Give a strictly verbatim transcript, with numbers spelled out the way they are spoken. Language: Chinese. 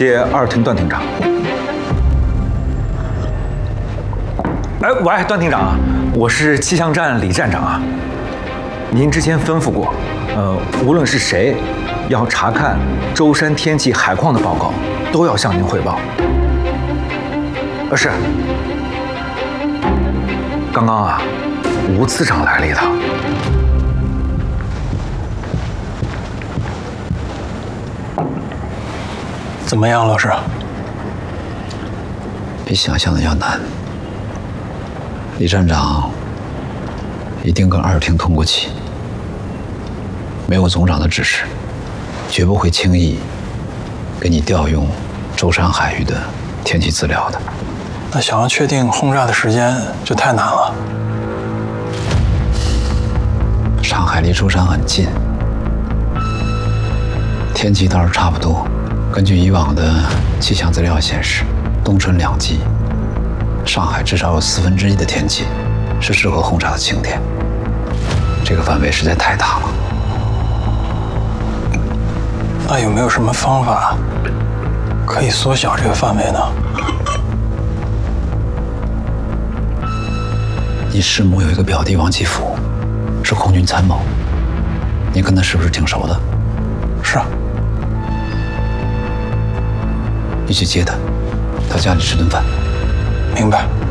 接二厅段厅长。哎，喂，段厅长，我是气象站李站长啊。您之前吩咐过，呃，无论是谁要查看舟山天气海况的报告，都要向您汇报。呃，是。刚刚啊，吴次长来了一趟。 怎么样，老师？ 比想象的要难。李站长一定跟二厅通过气，没有总长的指示，绝不会轻易给你调用舟山海域的天气资料的。 那想要确定轰炸的时间就太难了。 上海离舟山很近，天气倒是差不多。 根据以往的气象资料显示，冬春两季，上海至少有四分之一的天气是适合轰炸的晴天。这个范围实在太大了。 那有没有什么方法可以缩小这个范围呢？ 你师母有一个表弟王继福，是空军参谋，你跟他是不是挺熟的？ 是啊。 你去接他，到家里吃顿饭。 明白。